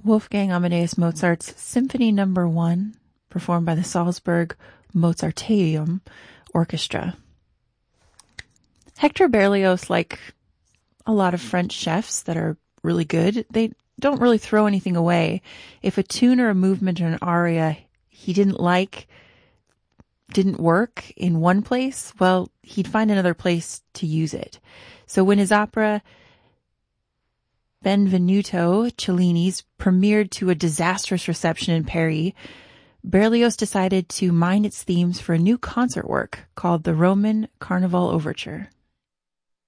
Wolfgang Amadeus Mozart's Symphony No. 1, performed by the Salzburg Mozarteum Orchestra. Hector Berlioz, like a lot of French chefs that are really good, they don't really throw anything away. If a tune or a movement or an aria he didn't work in one place, well, he'd find another place to use it. So when his opera Benvenuto Cellini's premiered to a disastrous reception in Paris, Berlioz decided to mine its themes for a new concert work called the Roman Carnival Overture.